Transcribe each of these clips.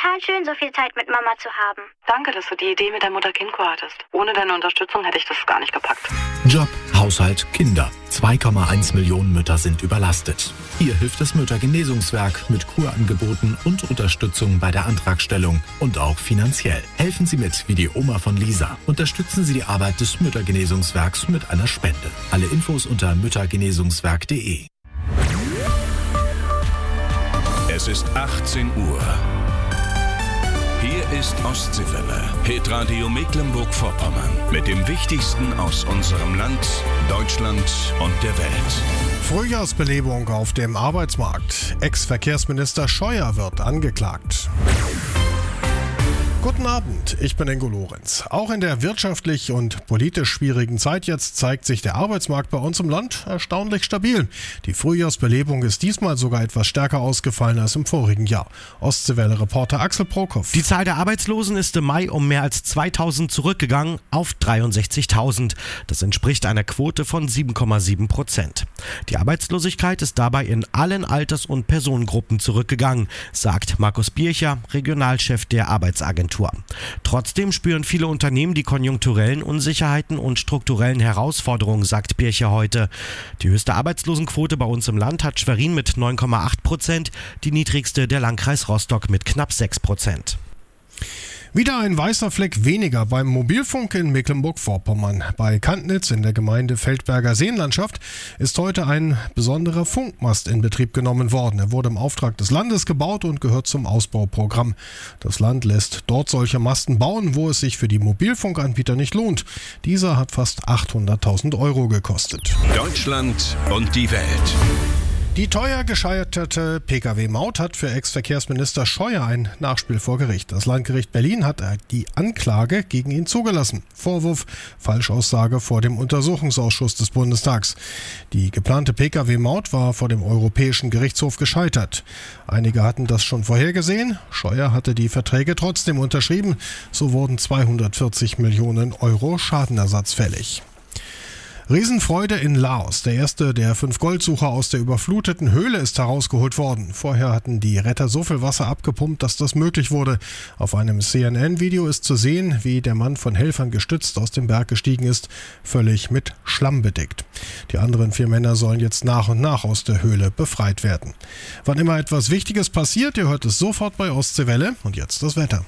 total schön, so viel Zeit mit Mama zu haben. Danke, dass du die Idee mit der Mutter-Kind-Kur hattest. Ohne deine Unterstützung hätte ich das gar nicht gepackt. Job, Haushalt, Kinder. 2,1 Millionen Mütter sind überlastet. Hier hilft das Müttergenesungswerk mit Kurangeboten und Unterstützung bei der Antragstellung und auch finanziell. Helfen Sie mit, wie die Oma von Lisa. Unterstützen Sie die Arbeit des Müttergenesungswerks mit einer Spende. Alle Infos unter müttergenesungswerk.de. Es ist 18 Uhr. Hier ist Ostseewelle, Hitradio Mecklenburg-Vorpommern. Mit dem Wichtigsten aus unserem Land, Deutschland und der Welt. Frühjahrsbelebung auf dem Arbeitsmarkt. Ex-Verkehrsminister Scheuer wird angeklagt. Guten Abend, ich bin Ingo Lorenz. Auch in der wirtschaftlich und politisch schwierigen Zeit jetzt zeigt sich der Arbeitsmarkt bei uns im Land erstaunlich stabil. Die Frühjahrsbelebung ist diesmal sogar etwas stärker ausgefallen als im vorigen Jahr. Ostseewelle-Reporter Axel Prokop. Die Zahl der Arbeitslosen ist im Mai um mehr als 2000 zurückgegangen auf 63.000. Das entspricht einer Quote von 7,7%. Die Arbeitslosigkeit ist dabei in allen Alters- und Personengruppen zurückgegangen, sagt Markus Bircher, Regionalchef der Arbeitsagentur. Trotzdem spüren viele Unternehmen die konjunkturellen Unsicherheiten und strukturellen Herausforderungen, sagt Bircher heute. Die höchste Arbeitslosenquote bei uns im Land hat Schwerin mit 9,8%, die niedrigste der Landkreis Rostock mit knapp 6%. Wieder ein weißer Fleck weniger beim Mobilfunk in Mecklenburg-Vorpommern. Bei Kantnitz in der Gemeinde Feldberger Seenlandschaft ist heute ein besonderer Funkmast in Betrieb genommen worden. Er wurde im Auftrag des Landes gebaut und gehört zum Ausbauprogramm. Das Land lässt dort solche Masten bauen, wo es sich für die Mobilfunkanbieter nicht lohnt. Dieser hat fast 800.000 Euro gekostet. Deutschland und die Welt. Die teuer gescheiterte Pkw-Maut hat für Ex-Verkehrsminister Scheuer ein Nachspiel vor Gericht. Das Landgericht Berlin hat die Anklage gegen ihn zugelassen. Vorwurf: Falschaussage vor dem Untersuchungsausschuss des Bundestags. Die geplante Pkw-Maut war vor dem Europäischen Gerichtshof gescheitert. Einige hatten das schon vorhergesehen. Scheuer hatte die Verträge trotzdem unterschrieben. So wurden 240 Millionen Euro Schadenersatz fällig. Riesenfreude in Laos. Der erste der 5 Goldsucher aus der überfluteten Höhle ist herausgeholt worden. Vorher hatten die Retter so viel Wasser abgepumpt, dass das möglich wurde. Auf einem CNN-Video ist zu sehen, wie der Mann von Helfern gestützt aus dem Berg gestiegen ist, völlig mit Schlamm bedeckt. Die anderen 4 Männer sollen jetzt nach und nach aus der Höhle befreit werden. Wann immer etwas Wichtiges passiert, ihr hört es sofort bei Ostseewelle. Und jetzt das Wetter.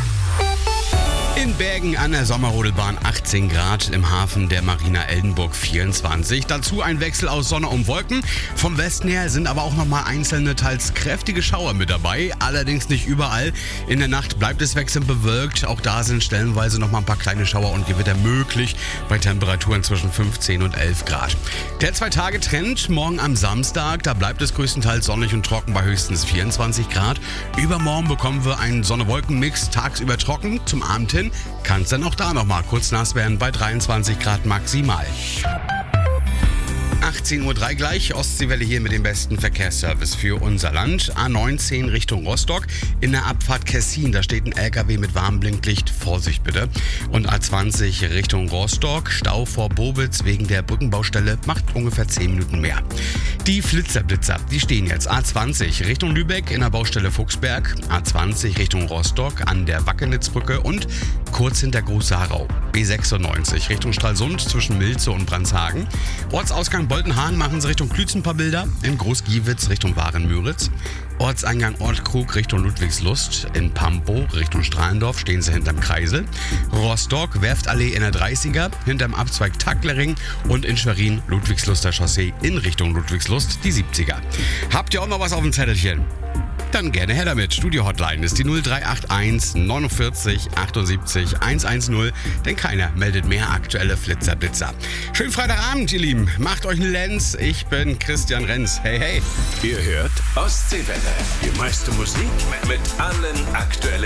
In Bergen an der Sommerrodelbahn 18 Grad, im Hafen der Marina Eldenburg 24. Dazu ein Wechsel aus Sonne und Wolken. Vom Westen her sind aber auch nochmal einzelne, teils kräftige Schauer mit dabei. Allerdings nicht überall. In der Nacht bleibt es wechselnd bewölkt. Auch da sind stellenweise nochmal ein paar kleine Schauer und Gewitter möglich. Bei Temperaturen zwischen 15 und 11 Grad. Der 2-Tage-Trend morgen am Samstag. Da bleibt es größtenteils sonnig und trocken bei höchstens 24 Grad. Übermorgen bekommen wir einen Sonne-Wolken-Mix. Tagsüber trocken, zum Abend hin kann es dann auch da nochmal kurz nass werden bei 23 Grad maximal. 18:03 Uhr gleich, Ostseewelle hier mit dem besten Verkehrsservice für unser Land. A19 Richtung Rostock, in der Abfahrt Kessin, da steht ein LKW mit Warnblinklicht, Vorsicht bitte. Und A20 Richtung Rostock, Stau vor Bobitz wegen der Brückenbaustelle, macht ungefähr 10 Minuten mehr. Die Flitzer, die stehen jetzt A20 Richtung Lübeck in der Baustelle Fuchsberg, A20 Richtung Rostock an der Wackenitzbrücke und kurz hinter Große Harau. B96 Richtung Stralsund zwischen Milze und Brandshagen. Ortsausgang Boltenhahn machen sie Richtung Klütz ein paar Bilder. In Groß-Giewitz Richtung Waren-Müritz. Ortseingang Ortkrug Richtung Ludwigslust. In Pampo Richtung Strahlendorf stehen sie hinterm Kreisel. Rostock Werftallee in der 30er hinterm Abzweig Tacklering. Und in Schwerin Ludwigsluster Chaussee in Richtung Ludwigslust die 70er. Habt ihr auch noch was auf dem Zettelchen? Dann gerne her damit. Studio-Hotline ist die 0381 49 78 110, denn keiner meldet mehr aktuelle Flitzer-Blitzer. Schönen Freitagabend, ihr Lieben. Macht euch einen Lenz. Ich bin Christian Renz. Hey, hey. Ihr hört Ostseewelle. Die meiste Musik mit allen aktuellen